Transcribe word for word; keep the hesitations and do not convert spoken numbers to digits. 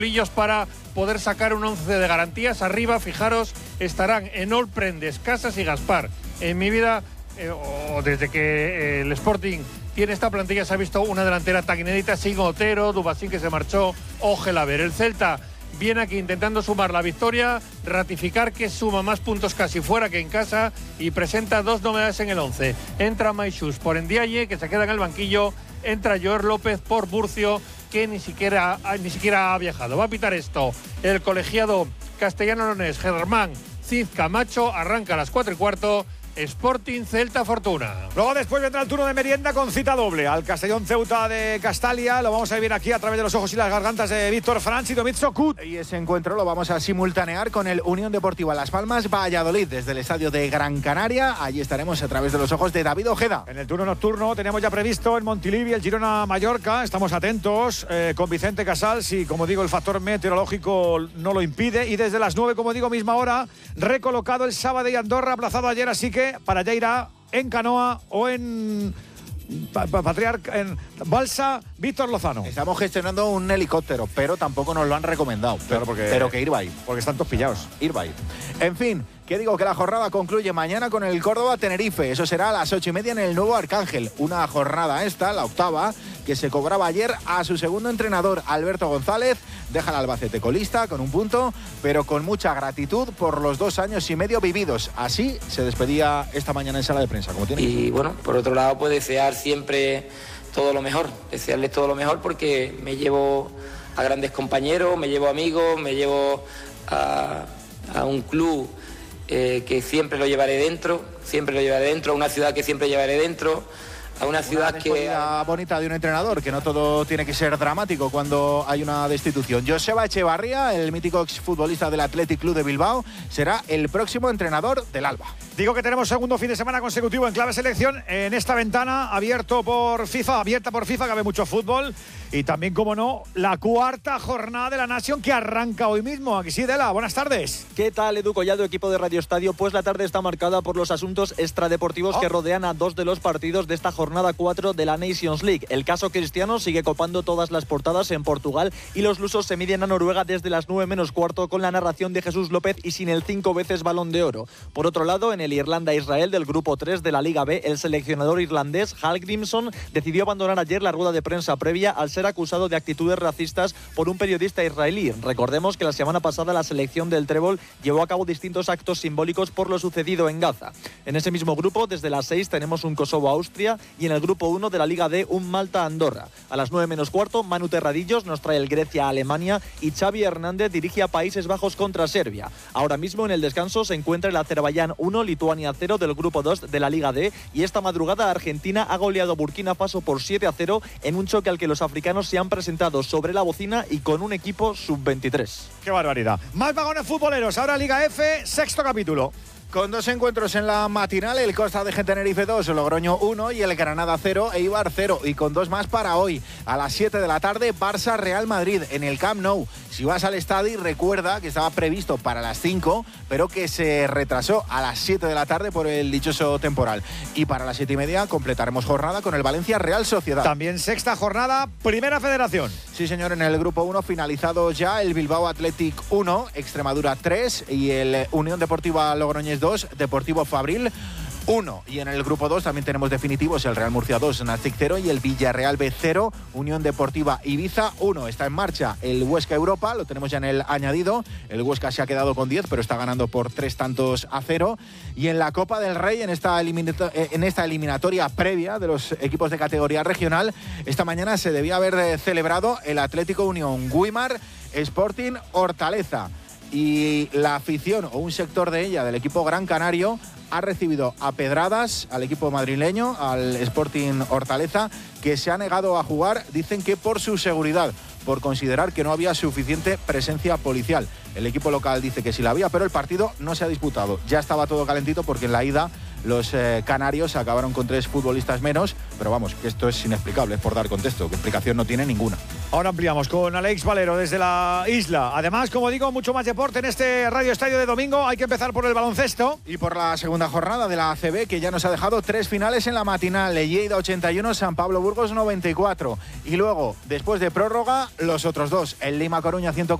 para poder sacar un once de garantías. Arriba, fijaros, estarán Enol, Prendes, Casas y Gaspar. En mi vida, eh, o desde que eh, el Sporting tiene esta plantilla, se ha visto una delantera tan inédita, sin Otero, Dubasín que se marchó, o Gelaber. El Celta viene aquí intentando sumar la victoria, ratificar que suma más puntos casi fuera que en casa y presenta dos novedades en el once. Entra Maixús por Ndiaye, que se queda en el banquillo, entra Joer López por Burcio, que ni siquiera, ni siquiera ha viajado. Va a pitar esto el colegiado castellano-leonés Germán Cid Camacho. Arranca a las cuatro y cuarto. Sporting Celta Fortuna. Luego después vendrá el turno de merienda con cita doble al Castellón Ceuta de Castalia. Lo vamos a vivir aquí a través de los ojos y las gargantas de Víctor Franch y Domitzo Kut. Y ese encuentro lo vamos a simultanear con el Unión Deportiva Las Palmas Valladolid desde el estadio de Gran Canaria. Allí estaremos a través de los ojos de David Ojeda. En el turno nocturno tenemos ya previsto el Montilivi, el Girona Mallorca. Estamos atentos eh, con Vicente Casal, si como digo el factor meteorológico no lo impide. Y desde las nueve, como digo, misma hora, recolocado el Sábado y Andorra, aplazado ayer, así que para allá irá en canoa o en pa, pa, Patriarca, en balsa, Víctor Lozano. Estamos gestionando un helicóptero, pero tampoco nos lo han recomendado. Claro, porque, pero que ir va a ir. Porque están todos pillados. Ir va a ir. En fin, que digo que la jornada concluye mañana con el Córdoba-Tenerife. Eso será a las ocho y media en el nuevo Arcángel. Una jornada esta, la octava, que se cobraba ayer a su segundo entrenador, Alberto González. Deja al Albacete colista con un punto, pero con mucha gratitud por los dos años y medio vividos. Así se despedía esta mañana en sala de prensa. Como tiene. Y bueno, por otro lado, pues desear siempre todo lo mejor. Desearles todo lo mejor porque me llevo a grandes compañeros, me llevo amigos, me llevo a, a un club eh, que siempre lo llevaré dentro, siempre lo llevaré dentro, a una ciudad que siempre llevaré dentro. A una ciudad una que... Una bonita de un entrenador, que no todo tiene que ser dramático cuando hay una destitución. Joseba Echevarría, el mítico exfutbolista del Athletic Club de Bilbao, será el próximo entrenador del Alba. Digo que tenemos segundo fin de semana consecutivo en Clave Selección en esta ventana abierto por FIFA, abierta por FIFA, que hay mucho fútbol. Y también, como no, la cuarta jornada de la Nación que arranca hoy mismo. Aquí sí, Dela, buenas tardes. ¿Qué tal, Edu Collado, equipo de Radio Estadio? Pues la tarde está marcada por los asuntos extradeportivos oh. que rodean a dos de los partidos de esta jornada cuatro de la Nations League. El caso Cristiano sigue copando todas las portadas en Portugal y los lusos se miden a Noruega desde las nueve menos cuarto con la narración de Jesús López y sin el cinco veces Balón de Oro. Por otro lado, en el Irlanda-Israel del grupo tres de la Liga B, el seleccionador irlandés Hal Grimson decidió abandonar ayer la rueda de prensa previa al ser acusado de actitudes racistas por un periodista israelí. Recordemos que la semana pasada la selección del Trébol llevó a cabo distintos actos simbólicos por lo sucedido en Gaza. En ese mismo grupo, desde las seis, tenemos un Kosovo-Austria y en el grupo uno de la Liga D, un Malta-Andorra. A las nueve menos cuarto, Manu Terradillos nos trae el Grecia-Alemania y Xavi Hernández dirige a Países Bajos contra Serbia. Ahora mismo en el descanso se encuentra el Azerbaiyán uno, Lituania cero del grupo dos de la Liga D y esta madrugada Argentina ha goleado a Burkina Faso por siete a cero en un choque al que los africanos se han presentado sobre la bocina y con un equipo sub veintitrés. ¡Qué barbaridad! Más vagones futboleros, ahora Liga F, sexto capítulo. Con dos encuentros en la matinal, el Costa de Tenerife dos, Logroño uno y el Granada cero, Eibar cero. Y con dos más para hoy, a las siete de la tarde, Barça-Real Madrid en el Camp Nou. Si vas al estadio, recuerda que estaba previsto para las cinco, pero que se retrasó a las siete de la tarde por el dichoso temporal. Y para las siete y media completaremos jornada con el Valencia-Real Sociedad. También sexta jornada, Primera Federación. Sí, señor, en el grupo uno finalizado ya el Bilbao Athletic uno, Extremadura tres y el Unión Deportiva Logroñés dos, Deportivo Fabril uno. Y en el grupo dos también tenemos definitivos el Real Murcia dos, Nastic cero y el Villarreal B cero, Unión Deportiva Ibiza uno. Está en marcha el Huesca Europa, lo tenemos ya en el añadido. El Huesca se ha quedado con diez, pero está ganando por tres tantos a cero. Y en la Copa del Rey, en esta, eliminato- en esta eliminatoria previa de los equipos de categoría regional, esta mañana se debía haber celebrado el Atlético Unión Guimar Sporting Hortaleza. Y la afición o un sector de ella del equipo Gran Canario ha recibido a pedradas al equipo madrileño, al Sporting Hortaleza, que se ha negado a jugar, dicen que por su seguridad, por considerar que no había suficiente presencia policial. El equipo local dice que sí la había, pero el partido no se ha disputado. Ya estaba todo calentito porque en la ida los eh, canarios acabaron con tres futbolistas menos, pero vamos, que esto es inexplicable, es por dar contexto, que explicación no tiene ninguna. Ahora ampliamos con Alex Valero desde la isla. Además, como digo, mucho más deporte en este Radio Estadio de domingo. Hay que empezar por el baloncesto. Y por la segunda jornada de la A C B, que ya nos ha dejado tres finales en la matinal. Lleida ochenta y uno, San Pablo Burgos noventa y cuatro. Y luego, después de prórroga, los otros dos. El Lima Coruña ciento cuatro.